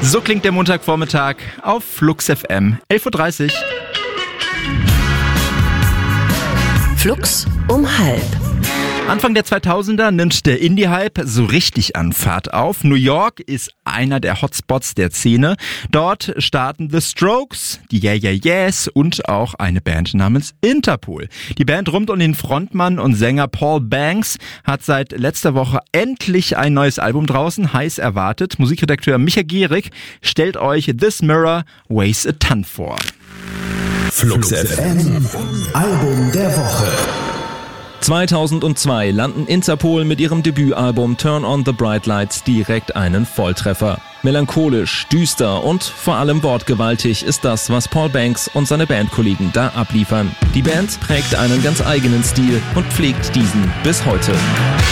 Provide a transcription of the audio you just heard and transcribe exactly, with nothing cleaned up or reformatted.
So klingt der Montagvormittag auf Flux F M, elf Uhr dreißig. Flux um halb. Anfang der zweitausender nimmt der Indie-Hype so richtig an Fahrt auf. New York ist einer der Hotspots der Szene. Dort starten The Strokes, die Yeah Yeah Yeahs und auch eine Band namens Interpol. Die Band rund um den Frontmann und Sänger Paul Banks hat seit letzter Woche endlich ein neues Album draußen, heiß erwartet. Musikredakteur Micha Gierig stellt euch This Mirror Weighs a Ton vor. Flux F M, Album der Woche. zweitausendzwei landen Interpol mit ihrem Debütalbum Turn on the Bright Lights direkt einen Volltreffer. Melancholisch, düster und vor allem wortgewaltig ist das, was Paul Banks und seine Bandkollegen da abliefern. Die Band prägt einen ganz eigenen Stil und pflegt diesen bis heute.